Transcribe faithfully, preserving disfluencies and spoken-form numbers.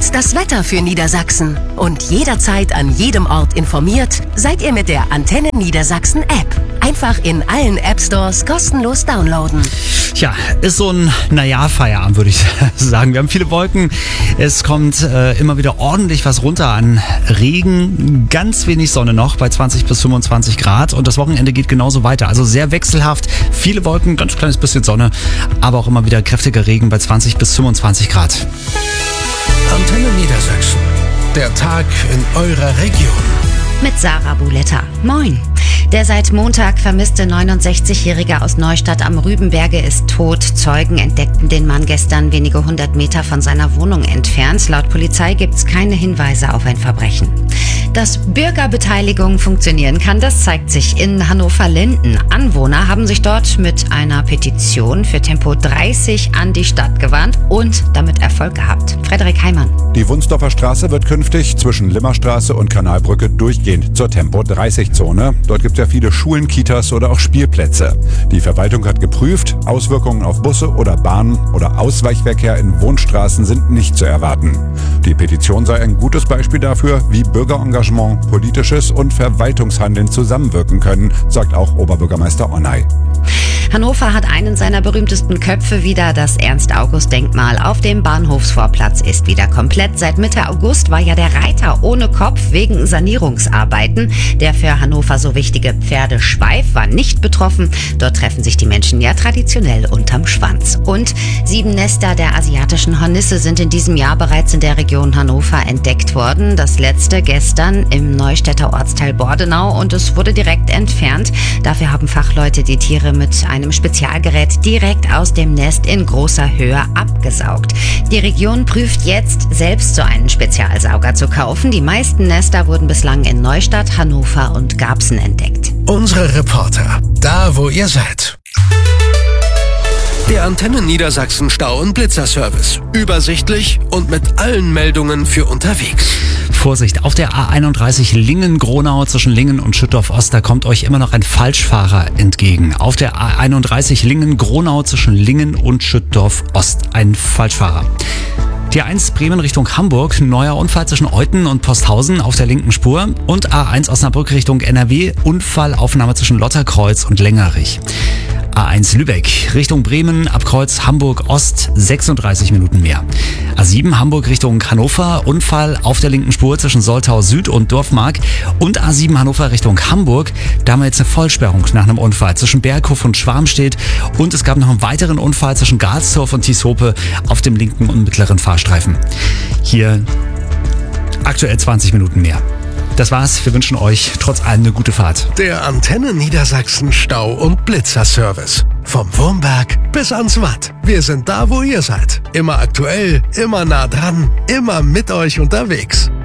Und das Wetter für Niedersachsen. Und jederzeit an jedem Ort informiert seid ihr mit der Antenne Niedersachsen App. Einfach in allen App Stores kostenlos downloaden. Tja, ist so ein, naja, Feierabend, würde ich sagen. Wir haben viele Wolken. Es kommt äh, immer wieder ordentlich was runter an Regen. Ganz wenig Sonne noch bei zwanzig bis fünfundzwanzig Grad. Und das Wochenende geht genauso weiter. Also sehr wechselhaft. Viele Wolken, ganz kleines bisschen Sonne. Aber auch immer wieder kräftiger Regen bei zwanzig bis fünfundzwanzig Grad. Antenne Niedersachsen. Der Tag in eurer Region. Mit Sarah Buletta. Moin. Der seit Montag vermisste neunundsechzigjährige aus Neustadt am Rübenberge ist tot. Zeugen entdeckten den Mann gestern wenige hundert Meter von seiner Wohnung entfernt. Laut Polizei gibt es keine Hinweise auf ein Verbrechen. Dass Bürgerbeteiligung funktionieren kann, das zeigt sich in Hannover-Linden. Anwohner haben sich dort mit einer Petition für Tempo dreißig an die Stadt gewandt und damit Erfolg gehabt. Frederik Heimann. Die Wunsdorfer Straße wird künftig zwischen Limmerstraße und Kanalbrücke durchgehend zur Tempo dreißig Zone. Dort gibt es ja viele Schulen, Kitas oder auch Spielplätze. Die Verwaltung hat geprüft, Auswirkungen auf Busse oder Bahnen oder Ausweichverkehr in Wohnstraßen sind nicht zu erwarten. Die Petition sei ein gutes Beispiel dafür, wie Bürgerengagement, politisches und Verwaltungshandeln zusammenwirken können, sagt auch Oberbürgermeister Onay. Hannover hat einen seiner berühmtesten Köpfe wieder. Das Ernst-August-Denkmal auf dem Bahnhofsvorplatz ist wieder komplett. Seit Mitte August war ja der Reiter ohne Kopf wegen Sanierungsarbeiten. Der für Hannover so wichtige Pferdeschweif war nicht betroffen. Dort treffen sich die Menschen ja traditionell unterm Schwanz. Und sieben Nester der asiatischen Hornisse sind in diesem Jahr bereits in der Region Hannover entdeckt worden. Das letzte gestern im Neustädter Ortsteil Bordenau und es wurde direkt entfernt. Dafür haben Fachleute die Tiere mit einem Spezialgerät direkt aus dem Nest in großer Höhe abgesaugt. Die Region prüft jetzt, selbst so einen Spezialsauger zu kaufen. Die meisten Nester wurden bislang in Neustadt, Hannover und Garbsen entdeckt. Unsere Reporter, da wo ihr seid. Der Antenne Niedersachsen Stau- und Blitzerservice. Übersichtlich und mit allen Meldungen für unterwegs. Vorsicht, auf der A einunddreißig Lingen-Gronau zwischen Lingen und Schüttorf-Ost, da kommt euch immer noch ein Falschfahrer entgegen. Auf der A einunddreißig Lingen-Gronau zwischen Lingen und Schüttorf-Ost ein Falschfahrer. Die A eins Bremen Richtung Hamburg, neuer Unfall zwischen Euthen und Posthausen auf der linken Spur. Und A eins Osnabrück Richtung N R W, Unfallaufnahme zwischen Lotterkreuz und Längerich. A eins Lübeck Richtung Bremen, ab Kreuz Hamburg Ost, sechsunddreißig Minuten mehr. A sieben Hamburg Richtung Hannover, Unfall auf der linken Spur zwischen Soltau Süd und Dorfmark. Und A sieben Hannover Richtung Hamburg, da haben wir jetzt eine Vollsperrung nach einem Unfall zwischen Berghof und Schwarmstedt. Und es gab noch einen weiteren Unfall zwischen Galsdorf und Tieshope auf dem linken und mittleren Fahrstreifen. Hier aktuell zwanzig Minuten mehr. Das war's. Wir wünschen euch trotz allem eine gute Fahrt. Der Antenne Niedersachsen Stau- und Blitzerservice. Vom Wurmberg bis ans Watt. Wir sind da, wo ihr seid. Immer aktuell, immer nah dran, immer mit euch unterwegs.